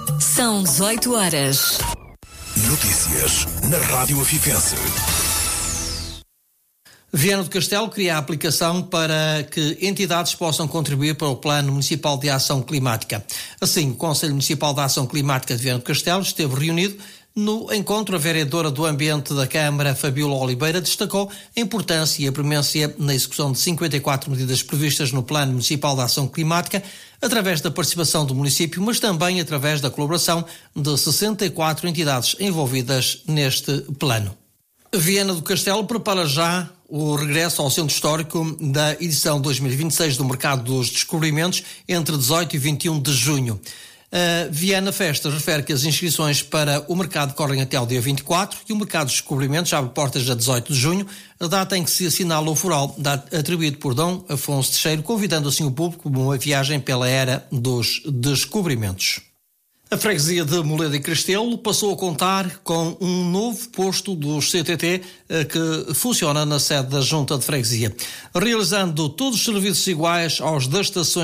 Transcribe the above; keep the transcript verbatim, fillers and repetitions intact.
São dezoito horas. Notícias na Rádio Afifense. Viana do Castelo cria a aplicação para que entidades possam contribuir para o Plano Municipal de Ação Climática. Assim, o Conselho Municipal de Ação Climática de Viana do Castelo esteve reunido. No encontro, a vereadora do Ambiente da Câmara, Fabiola Oliveira, destacou a importância e a premência na execução de cinquenta e quatro medidas previstas no Plano Municipal de Ação Climática, através da participação do município, mas também através da colaboração de sessenta e quatro entidades envolvidas neste plano. Viana do Castelo prepara já o regresso ao Centro Histórico da edição dois mil e vinte e seis do Mercado dos Descobrimentos entre dezoito e vinte e um de junho. A Viana Festas refere que as inscrições para o mercado correm até ao dia vinte e quatro e o Mercado dos Descobrimentos abre portas a dezoito de junho, a data em que se assinala o fural atribuído por Dom Afonso Teixeira, convidando assim o público a uma viagem pela era dos descobrimentos. A freguesia de Moleda e Cristelo passou a contar com um novo posto dos C T T que funciona na sede da Junta de Freguesia, realizando todos os serviços iguais aos das estações